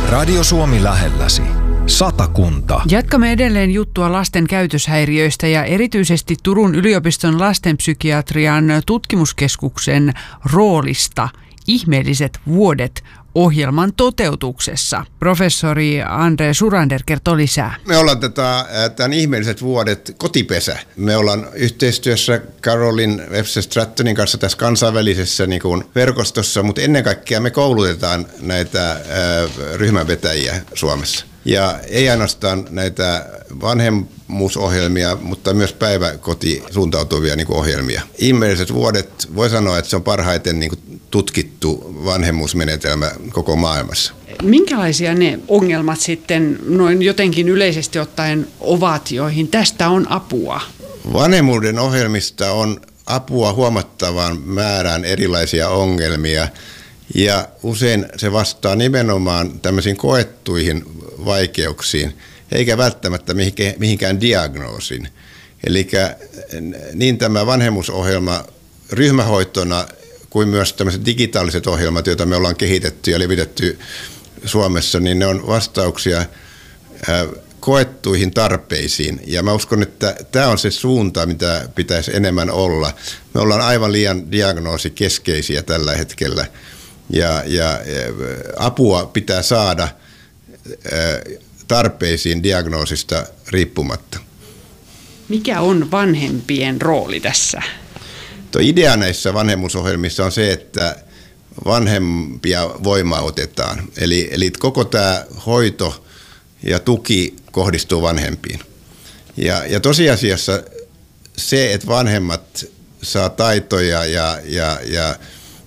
Radio Suomi lähelläsi. Satakunta. Jatkamme edelleen juttua lasten käytöshäiriöistä ja erityisesti Turun yliopiston lastenpsykiatrian tutkimuskeskuksen roolista ihmeelliset vuodet ohjelman toteutuksessa. Professori Andre Surander kertoo lisää. Me ollaan tämän ihmeelliset vuodet kotipesä. Me ollaan yhteistyössä Caroline Webster-Strattonin kanssa tässä kansainvälisessä niin kuin verkostossa, mutta ennen kaikkea me koulutetaan näitä ryhmänvetäjiä Suomessa. Ja ei ainoastaan näitä vanhemmuusohjelmia, mutta myös päiväkoti suuntautuvia niin kuin ohjelmia. Ihmeelliset vuodet, voi sanoa, että se on parhaiten niin kuin tutkittu vanhemmuusmenetelmä koko maailmassa. Minkälaisia ne ongelmat sitten noin jotenkin yleisesti ottaen ovat, joihin tästä on apua? Vanhemmuuden ohjelmista on apua huomattavaan määrään erilaisia ongelmia. Ja usein se vastaa nimenomaan tämmöisiin koettuihin vaikeuksiin, eikä välttämättä mihinkään diagnoosiin. Eli niin tämä vanhemmuusohjelma ryhmähoitona kuin myös tämmöiset digitaaliset ohjelmat, joita me ollaan kehitetty ja levitetty Suomessa, niin ne on vastauksia koettuihin tarpeisiin. Ja mä uskon, että tämä on se suunta, mitä pitäisi enemmän olla. Me ollaan aivan liian diagnoosikeskeisiä tällä hetkellä. Ja apua pitää saada tarpeisiin diagnoosista riippumatta. Mikä on vanhempien rooli tässä? Idea näissä vanhemmuusohjelmissa on se, että vanhempia voimautetaan. Eli koko tämä hoito ja tuki kohdistuu vanhempiin. Ja tosiasiassa se, että vanhemmat saa taitoja ja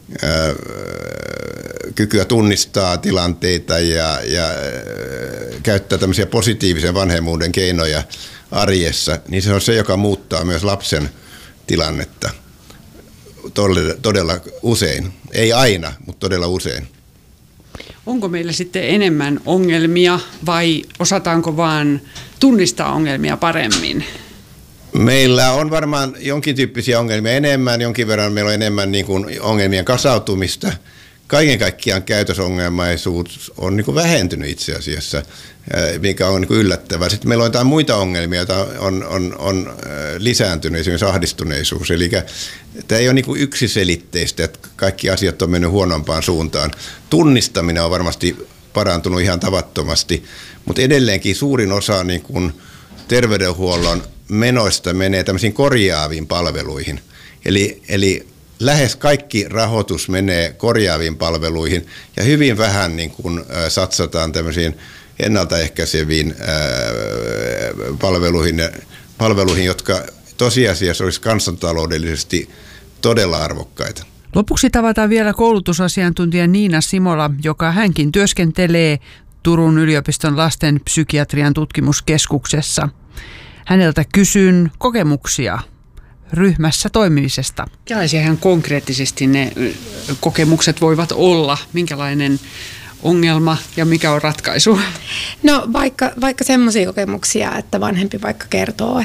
kykyä tunnistaa tilanteita ja käyttää tämmöisiä positiivisen vanhemmuuden keinoja arjessa, niin se on se, joka muuttaa myös lapsen tilannetta todella usein. Ei aina, mutta todella usein. Onko meillä sitten enemmän ongelmia vai osataanko vaan tunnistaa ongelmia paremmin? Meillä on varmaan jonkin tyyppisiä ongelmia enemmän, jonkin verran meillä on enemmän niin kuin ongelmien kasautumista. Kaiken kaikkiaan käytösongelmaisuus on niin kuin vähentynyt itse asiassa, mikä on niin kuin yllättävää. Sitten meillä on jotain muita ongelmia, joita on lisääntynyt, esimerkiksi ahdistuneisuus. Eli tämä ei ole niin kuin yksiselitteistä, että kaikki asiat on mennyt huonompaan suuntaan. Tunnistaminen on varmasti parantunut ihan tavattomasti, mutta edelleenkin suurin osa niin kuin terveydenhuollon menoista menee tämmöisiin korjaaviin palveluihin. Eli lähes kaikki rahoitus menee korjaaviin palveluihin ja hyvin vähän niin kuin satsataan tämmöisiin ennaltaehkäiseviin palveluihin, jotka tosiasiassa olisi kansantaloudellisesti todella arvokkaita. Lopuksi tavataan vielä koulutusasiantuntija Niina Simola, joka hänkin työskentelee Turun yliopiston lastenpsykiatrian tutkimuskeskuksessa. Häneltä kysyn kokemuksia ryhmässä toimimisesta. Minkälaisia ihan konkreettisesti ne kokemukset voivat olla? Minkälainen ongelma ja mikä on ratkaisu? No vaikka semmoisia kokemuksia, että vanhempi vaikka kertoo,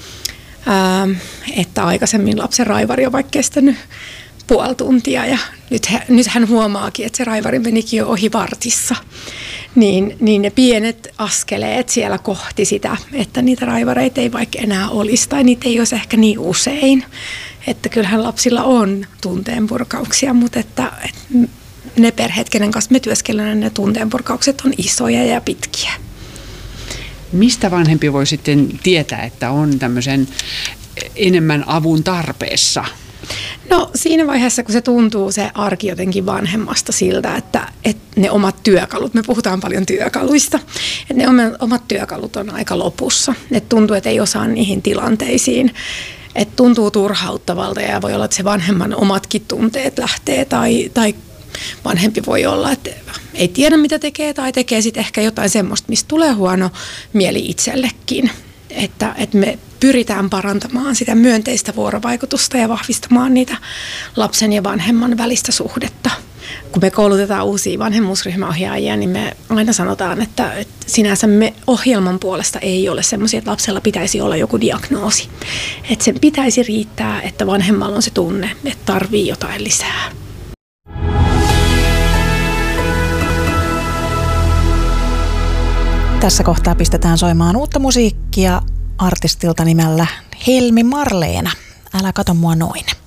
että aikaisemmin lapsen raivari on vaikka kestänyt puoli tuntia ja nyt hän huomaakin, että se raivari menikin jo ohi vartissa. Niin ne pienet askeleet siellä kohti sitä, että niitä raivareita ei vaikka enää olisi tai niitä ei olisi ehkä niin usein. Että kyllähän lapsilla on tunteenpurkauksia, mutta että ne perheet, kenen kanssa me työskennellään, ne tunteenpurkaukset on isoja ja pitkiä. Mistä vanhempi voi sitten tietää, että on tämmöisen enemmän avun tarpeessa? No siinä vaiheessa, kun se tuntuu se arki jotenkin vanhemmasta siltä, että ne omat työkalut, me puhutaan paljon työkaluista, että ne omat työkalut on aika lopussa. Että tuntuu, että ei osaa niihin tilanteisiin, että tuntuu turhauttavalta ja voi olla, että se vanhemman omatkin tunteet lähtee tai vanhempi voi olla, että ei tiedä mitä tekee tai tekee sitten ehkä jotain semmoista, mistä tulee huono mieli itsellekin. Että me pyritään parantamaan sitä myönteistä vuorovaikutusta ja vahvistamaan niitä lapsen ja vanhemman välistä suhdetta. Kun me koulutetaan uusia vanhemmuusryhmäohjaajia, niin me aina sanotaan, että sinänsä me ohjelman puolesta ei ole semmoisia, että lapsella pitäisi olla joku diagnoosi. Että sen pitäisi riittää, että vanhemmalla on se tunne, että tarvii jotain lisää. Tässä kohtaa pistetään soimaan uutta musiikkia artistilta nimellä Helmi Marleena. Älä kato mua noin.